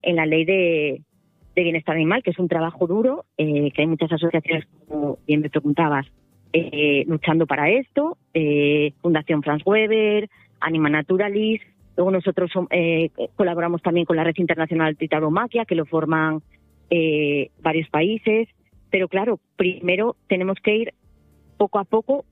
en la ley de bienestar animal, que es un trabajo duro, que hay muchas asociaciones, como bien me preguntabas, luchando para esto, Fundación Franz Weber, Anima Naturalis. Luego nosotros colaboramos también con la Red Internacional de Tauromaquia, que lo forman varios países. Pero claro, primero tenemos que ir poco a poco,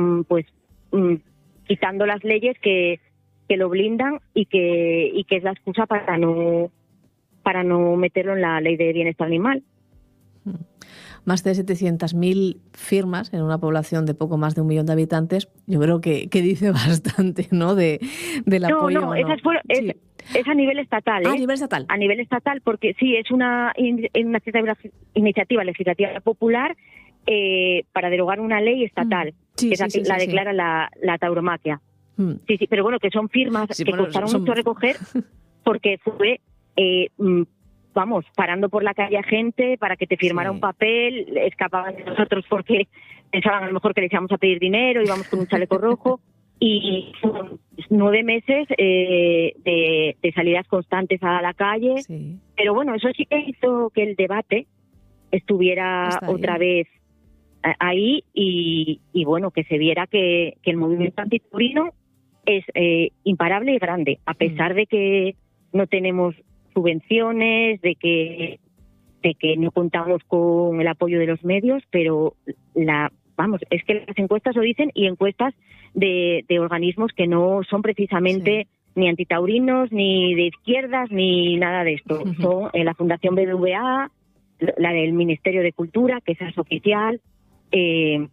quitando las leyes que lo blindan y que es la excusa para no meterlo en la ley de bienestar animal. Más de 700.000 firmas en una población de poco más de 1 millón de habitantes, yo creo que dice bastante, ¿no? Del apoyo. No, es a nivel estatal. A nivel estatal. A nivel estatal, porque sí, es una iniciativa legislativa popular para derogar una ley estatal, que declara la tauromaquia. Sí, pero bueno, que son firmas que costaron mucho recoger, porque fue... parando por la calle a gente para que te firmara un papel, escapaban de nosotros porque pensaban a lo mejor que les íbamos a pedir dinero, íbamos con un chaleco rojo, y fueron 9 meses de salidas constantes a la calle, pero bueno, eso sí que hizo que el debate estuviera otra vez ahí y bueno, que se viera que el movimiento antitaurino es imparable y grande, a pesar de que no tenemos subvenciones, de que no contamos con el apoyo de los medios, pero es que las encuestas lo dicen, y encuestas de organismos que no son precisamente ni antitaurinos, ni de izquierdas, ni nada de esto. Son la Fundación BBVA, la del Ministerio de Cultura, que esa es oficial. El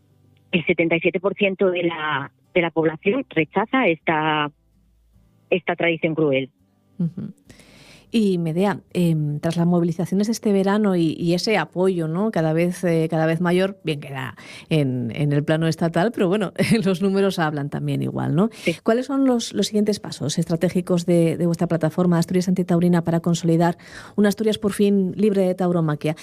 77% de la población rechaza esta tradición cruel. Y Medea, tras las movilizaciones de este verano y ese apoyo, ¿no?, cada vez mayor, bien queda en el plano estatal, pero bueno, los números hablan también igual, ¿no? Sí. ¿Cuáles son los siguientes pasos estratégicos de vuestra plataforma Asturias Antitaurina para consolidar una Asturias por fin libre de tauromaquia?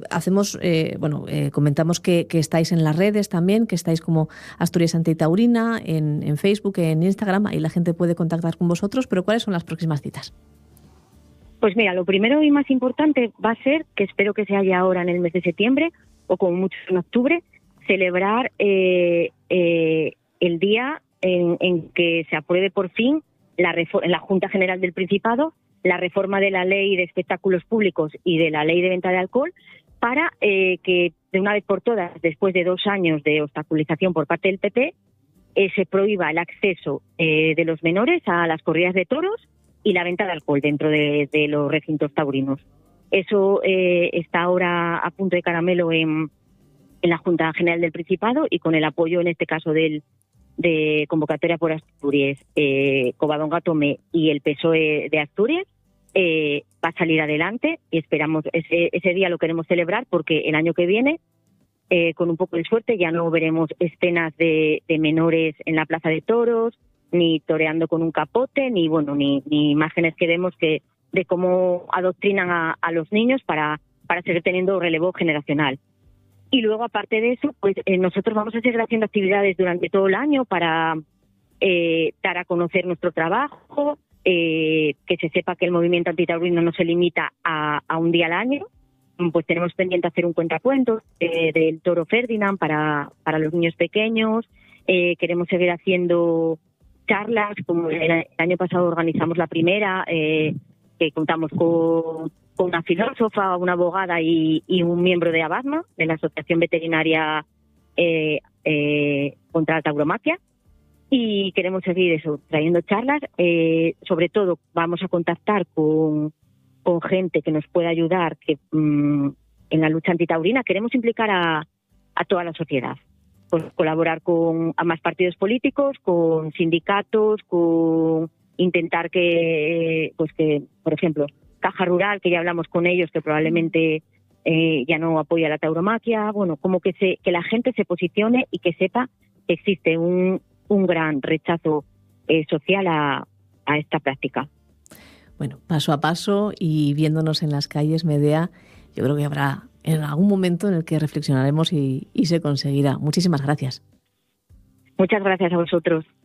Comentamos que estáis en las redes también, que estáis como Asturias Antitaurina en Facebook, en Instagram, ahí la gente puede contactar con vosotros, pero ¿cuáles son las próximas citas? Pues mira, lo primero y más importante va a ser, que espero que sea ya ahora en el mes de septiembre, o como mucho en octubre, celebrar el día en que se apruebe por fin en la Junta General del Principado la reforma de la Ley de Espectáculos Públicos y de la Ley de Venta de Alcohol, para que de una vez por todas, después de 2 años de obstaculización por parte del PP, se prohíba el acceso de los menores a las corridas de toros y la venta de alcohol dentro de los recintos taurinos. Eso está ahora a punto de caramelo en la Junta General del Principado, y con el apoyo, en este caso, de Convocatoria por Asturias, Covadonga Tomé y el PSOE de Asturias, va a salir adelante, y esperamos ese día lo queremos celebrar, porque el año que viene, con un poco de suerte, ya no veremos escenas de menores en la Plaza de Toros, ni toreando con un capote, ni imágenes que vemos de cómo adoctrinan a los niños para seguir teniendo relevo generacional. Y luego, aparte de eso, pues nosotros vamos a seguir haciendo actividades durante todo el año para dar a conocer nuestro trabajo, que se sepa que el movimiento antitaurino no se limita a un día al año. Pues tenemos pendiente hacer un cuentacuentos del toro Ferdinand para los niños pequeños. Queremos seguir haciendo charlas, como el año pasado organizamos la primera, que contamos con una filósofa, una abogada y un miembro de ABASMA, de la Asociación Veterinaria contra la Tauromaquia, y queremos seguir eso, trayendo charlas. Sobre todo vamos a contactar con gente que nos pueda ayudar en la lucha antitaurina. Queremos implicar a toda la sociedad. Pues colaborar con más partidos políticos, con sindicatos, con intentar que, por ejemplo, Caja Rural, que ya hablamos con ellos, que probablemente ya no apoya la tauromaquia. Bueno, como que la gente se posicione y que sepa que existe un gran rechazo social a esta práctica. Bueno, paso a paso y viéndonos en las calles, Medea, yo creo que habrá en algún momento en el que reflexionaremos y se conseguirá. Muchísimas gracias. Muchas gracias a vosotros.